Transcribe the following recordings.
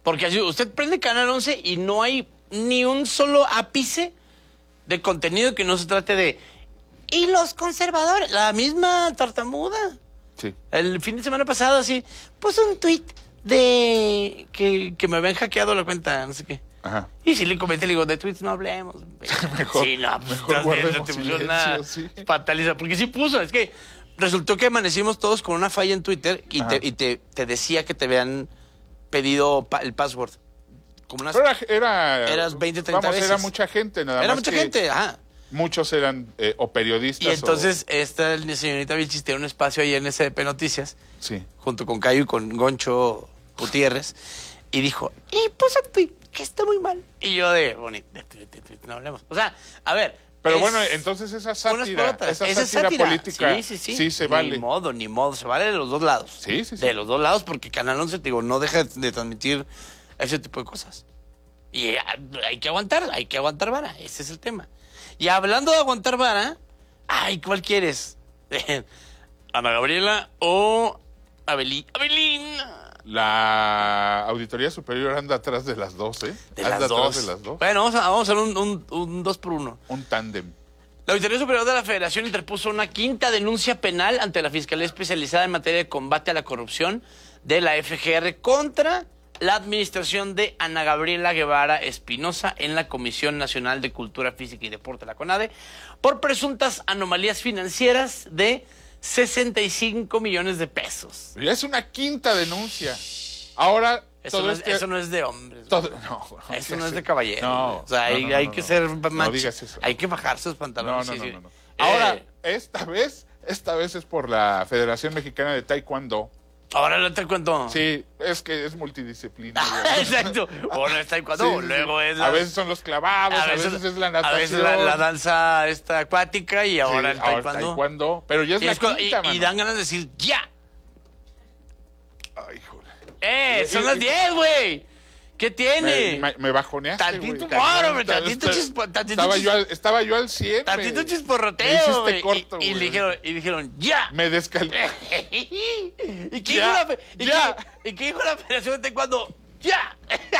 Porque así, usted prende Canal 11 y no hay ni un solo ápice de contenido que no se trate de... Y los conservadores, la misma tartamuda. Sí. El fin de semana pasado, así, puso un tuit de que me habían hackeado la cuenta, no sé qué. Ajá. Y si le comenté, le digo, de tweets no hablemos. Mejor, sí, no, pues, mejor guardemos te puso silencio, una sí. pataliza. Porque sí puso, es que resultó que amanecimos todos con una falla en Twitter y, te decía que te habían pedido el password. Como unas... Pero eras 20, 30 veces. Era mucha gente, nada más. Era mucha gente, ajá. Muchos eran o periodistas. Y entonces esta señorita Vilchis tiene un espacio ahí en SDP Noticias, Sí. junto con Cayo y con Goncho Gutiérrez, y dijo, y puso tweet que está muy mal. Y yo de no hablemos. O sea, a ver. Pero bueno, entonces esa sátira política sí se vale. Ni modo, se vale de los dos lados. Sí. De los dos lados, porque Canal 11, te digo, no deja de transmitir ese tipo de cosas. Y hay que aguantar vara, ese es el tema. Y hablando de aguantar vara, ¿cuál quieres? ¿Ana Gabriela o Abelina? La Auditoría Superior anda atrás de las dos, ¿eh? De las dos. Bueno, vamos a hacer un 2 por 1. Un tándem. La Auditoría Superior de la Federación interpuso una quinta denuncia penal ante la Fiscalía Especializada en materia de combate a la corrupción de la FGR contra la administración de Ana Gabriela Guevara Espinosa en la Comisión Nacional de Cultura Física y Deporte, la CONADE, por presuntas anomalías financieras de 65 millones de pesos. Ya es una quinta denuncia. Ahora... Eso no es de hombres. Eso no es de caballeros. No, o sea, hay que ser macho. No digas eso. Hay que bajarse los pantalones. No. Ahora, esta vez es por la Federación Mexicana de Taekwondo. Ahora no te cuento. Sí, es que es multidisciplina. Exacto. Ahora es taekwondo, luego es... A veces son los clavados, a veces es la natación. A veces la danza acuática y ahora el taekwondo. Ahora taekwondo. Pero ya es la quinta, mano. Y dan ganas de decir, ¡ya! Ay, joder. Son las 10, güey. ¿Qué tiene? Me bajoneaste, tantito güey. Estaba yo al 100. Tantito chisporroteo. Me hiciste corto, y dijeron, ¡ya! Me descalé. ¿Y qué dijo la Federación de Taekwondo? ¡Ya!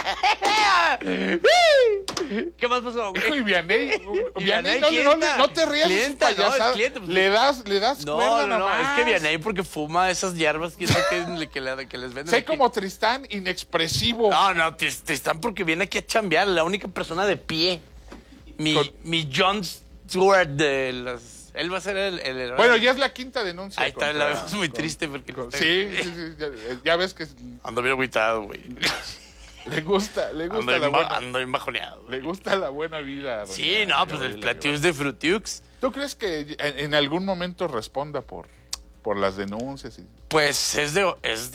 ¿Qué más pasó? Hijo, y Vianney, no te rías de sus payasadas. Le das No, es que Vianney porque fuma esas hierbas que les venden. Sé como Tristán, inexpresivo. No, Tristán porque viene aquí a chambear, la única persona de pie. Mi Jon Stewart de las... Él va a ser el bueno, ya es la quinta denuncia. Ahí está, la vemos muy triste porque... Sí, ya ves que... Ando bien agüitado, güey. Le gusta la buena... Ando bien bajoneado. Le gusta la buena vida. Sí, no, pues el Platiux de Frutiux. ¿Tú crees que en algún momento responda por las denuncias? Pues es de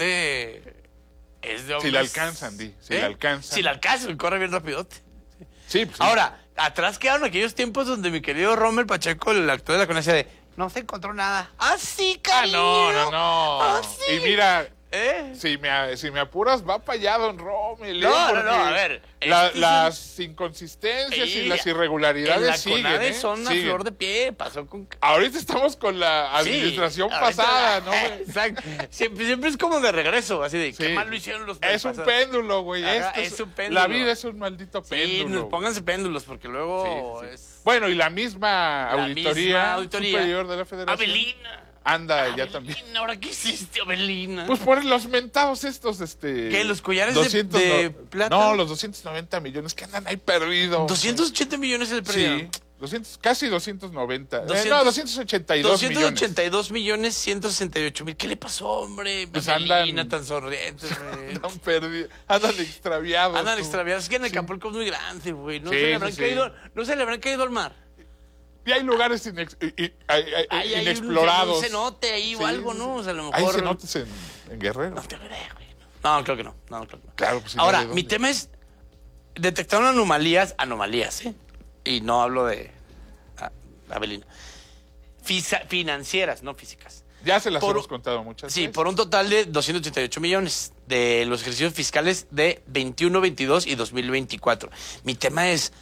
si la alcanzan, si la alcanzan. Si la alcanzan, corre bien rapidote. Sí, pues, ahora, atrás quedaron aquellos tiempos donde mi querido Rommel Pacheco, el actor de la conexión de no se encontró nada. ¡Ah, sí, cariño! No. ¡Ah, sí! Y mira, si me apuras, va para allá, don Rommel. No, a ver. Las inconsistencias y las irregularidades siguen. En la son a flor de pie, pasó con... Ahorita estamos con la administración pasada, ¿no? Exacto. Siempre es como de regreso, así de, qué mal lo hicieron los Es un péndulo, güey. Es un péndulo. La vida es un maldito péndulo. Sí, pónganse péndulos, porque luego es... Bueno, y la misma auditoría superior de la Federación. Abelina. Anda, ya también. ¿Ahora qué hiciste, Abelina? Pues por los mentados estos, ¿Qué, los collares 200, de plata? No, los 290 millones que andan ahí perdidos. 280 millones el perdido. Sí, casi 290. 282 millones. 282 millones 168 mil. ¿Qué le pasó, hombre? Pues Abelina tan sonriente. Andan perdidos, andan extraviados. Andan extraviados. Es que en Acapulco es muy grande, güey. No se le habrán caído al mar. Y hay lugares inexplorados. Hay un cenote ahí o algo, ¿no? O sea, a lo mejor... Hay cenotes en Guerrero. No te veré, güey. No, creo que no. Claro, pues, ahora, mi tema es detectar anomalías, ¿eh? Y no hablo de Abelina. Financieras, no físicas. Ya se las hemos contado muchas veces. Sí, por un total de 288 millones de los ejercicios fiscales de 21, 22 y 2024. Mi tema es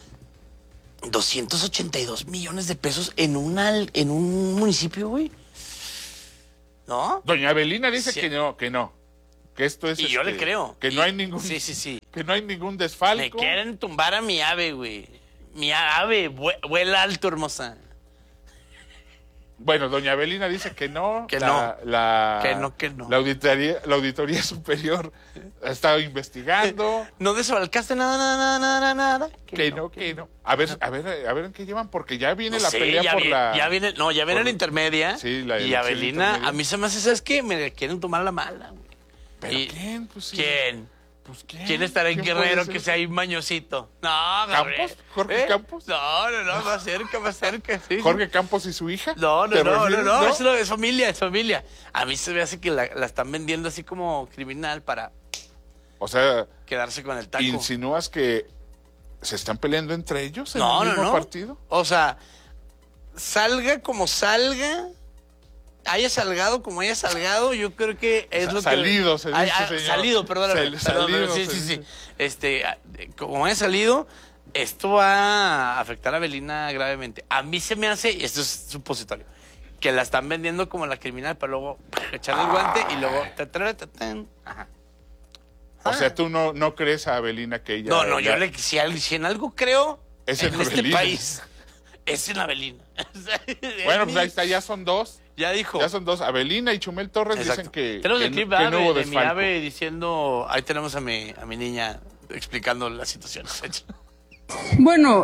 282 millones de pesos en un municipio, güey. ¿No? Doña Abelina dice que no. que esto es... Y yo le creo. Que no hay ningún... Sí. Que no hay ningún desfalco. Me quieren tumbar a mi ave, güey. Mi ave, vuela alto, hermosa. Bueno, doña Avelina dice que no. Que no. Que no. La auditoría superior ha estado investigando. No desfalcaste nada. Que no. A ver en qué llevan, porque ya viene la pelea ya por viene, la... Ya viene, no, ya viene la intermedia. Sí, la y elección Avelina, intermedia. a mí se me hace, ¿sabes qué? Me quieren tomar la mala, güey. ¿Pero quién? Pues sí. ¿Quién? Pues ¿Quién estará en ¿Quién Guerrero puede ser? que sea ahí mañosito? No, Gabriel. ¿Campos? ¿Jorge Campos? No, más cerca, sí. ¿Jorge Campos y su hija? No, ¿Te refieres? es familia. A mí se me hace que la están vendiendo así como criminal para O sea, quedarse con el taco. ¿insinúas que se están peleando entre ellos en No, el mismo no. partido? O sea, salga como salga, haya salgado como haya salgado, yo creo que es lo Salido, que... se dice, señor. Salido, perdóname. Salido, Sí. Como haya salido, esto va a afectar a Avelina gravemente. A mí se me hace, y esto es supositorio, que la están vendiendo como la criminal para luego echarle el guante y luego... Ajá. O sea, ¿tú no crees a Avelina que ella... No, si en algo creo Es en en este Avelina. país, es en Avelina. Bueno, pues ahí está, ya son dos. Ya dijo. Ya son dos. Avelina y Chumel Torres Exacto. dicen que, Tenemos que, el clip que no hubo de mi desfalco. ave diciendo, ahí tenemos a mi niña explicando la situación. Bueno,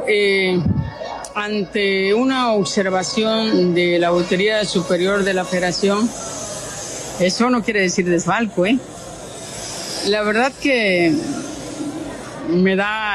ante una observación de la Auditoría Superior de la Federación, eso no quiere decir desfalco, ¿eh? La verdad que me da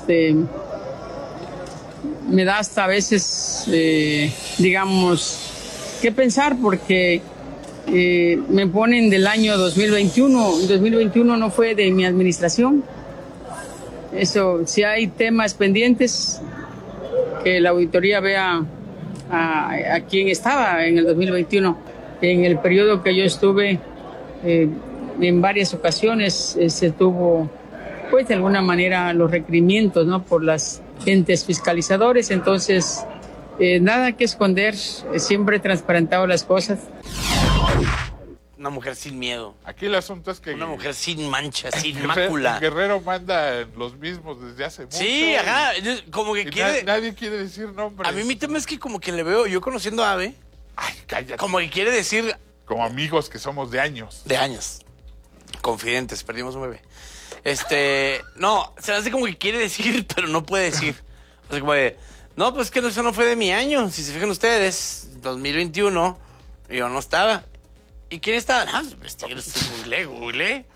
hasta a veces, digamos, qué pensar, porque me ponen del año 2021. 2021 no fue de mi administración. Eso, si hay temas pendientes, que la auditoría vea a quién estaba en el 2021. En el periodo que yo estuve, en varias ocasiones se tuvo, pues de alguna manera, los requerimientos, ¿no?, por las entes fiscalizadores. Entonces, nada que esconder, siempre he transparentado las cosas. Una mujer sin miedo. Aquí el asunto es que... Una mujer sin mancha, sin Guerrero, mácula. Guerrero manda los mismos desde hace mucho. Sí, ajá. Como que Y quiere... nadie quiere decir nombres. A mí mi tema es que como que le veo, yo conociendo a Ave, Ay, cállate. como que quiere decir Como amigos que somos de años. de años. Confidentes, perdimos un bebé. No, se me hace como que quiere decir, pero no puede decir. O sea, como de, no, pues que eso no fue de mi año. Si se fijan ustedes, 2021, yo no estaba. ¿Y quién estaba? Ah, pues, googleé.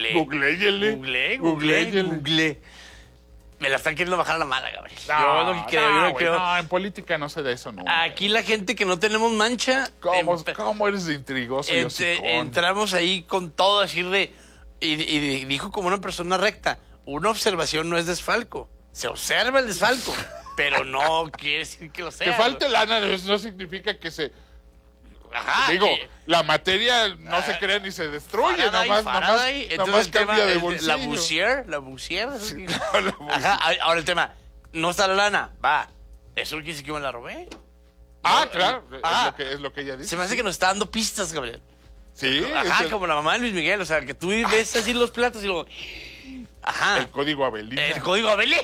Googleéyele. Me la están queriendo bajar a la mala, Gabriel. No, yo no güey, creo. no, en política no se da eso nunca. Aquí la gente que no tenemos mancha... ¿Cómo eres de intrigoso y hocicón? Entramos ahí con todo, decir de... Y dijo como una persona recta, una observación no es desfalco. Se observa el desfalco, pero no quiere decir que lo sea. Que falte lana no significa que se... Ajá. Digo, la materia no se crea ni se destruye, nomás cambia de bolsillo. La Bussier. Sí, claro, la Bussier. Ajá, ahora el tema, no está la lana, va. Eso no quiere decir que me la robé. Claro, Ah. es lo que ella dice. Se me hace que nos está dando pistas, Gabriel. Sí, Ajá, es como la mamá de Luis Miguel, o sea, que tú ves así los platos y luego... Ajá. el código Avelina. El código Abelé.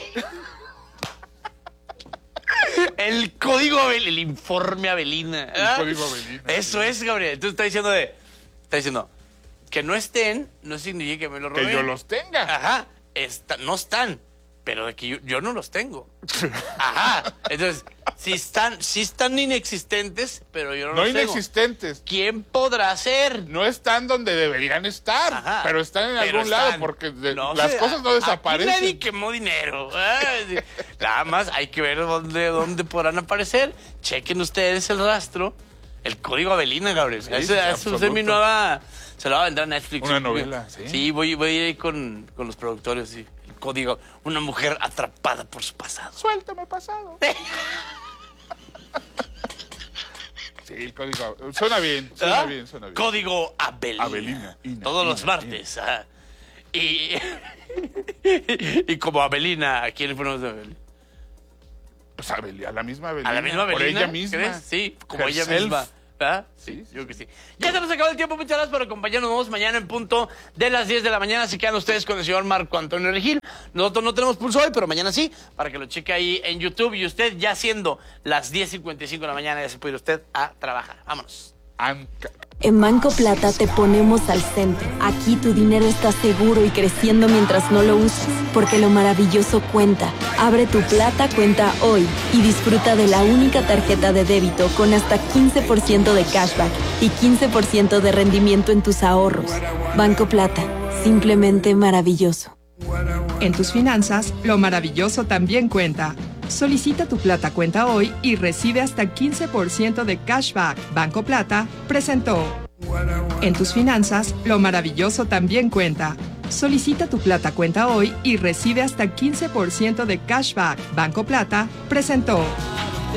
El código Abelé, el informe Avelina. El código Avelina. Eso es, Gabriel. Entonces está diciendo que no estén, no significa que me lo robé. Que yo los tenga. Ajá, no están, pero de que yo no los tengo. Ajá. Entonces, sí están inexistentes, pero yo no No los tengo. inexistentes. ¿Quién podrá ser? No están donde deberían estar, Ajá. pero están en Pero algún lado están. porque No las sé, cosas no aquí desaparecen. nadie quemó dinero. Sí. Nada más hay que ver dónde podrán aparecer. Chequen ustedes el rastro. El código Avelina, Gabriel. Sí, Eso es absoluto. mi nueva... Se lo va a vender a Netflix. Una novela, sí. Sí, voy a ir ahí con los productores. Sí. El código. Una mujer atrapada por su pasado. Suéltame pasado. Sí, el código. Suena bien. Código Avelina. Avelina. Todos los martes. Ajá. Y como Avelina, ¿a quién le ponemos de Avelina? Pues a la misma Avelina. A la misma Avelina. Por ella misma. ¿Crees? Sí, como ella Herself. misma. ¿Verdad? Sí, yo que sí. Ya se nos acabó el tiempo. Muchas gracias por acompañarnos. Nos vemos mañana en punto de las 10 de la mañana. Se quedan ustedes con el señor Marco Antonio Regil. Nosotros no tenemos pulso hoy, pero mañana sí, para que lo cheque ahí en YouTube. Y usted, ya siendo las 10:55 de la mañana, ya se puede ir usted a trabajar. Vámonos. En Banco Plata te ponemos al centro. Aquí tu dinero está seguro y creciendo mientras no lo usas, porque lo maravilloso cuenta. Abre tu Plata cuenta hoy y disfruta de la única tarjeta de débito con hasta 15% de cashback y 15% de rendimiento en tus ahorros. Banco Plata, simplemente maravilloso. En tus finanzas, lo maravilloso también cuenta. Solicita tu Plata cuenta hoy y recibe hasta 15% de cashback. Banco Plata presentó. En tus finanzas, lo maravilloso también cuenta. Solicita tu Plata cuenta hoy y recibe hasta 15% de cashback. Banco Plata presentó.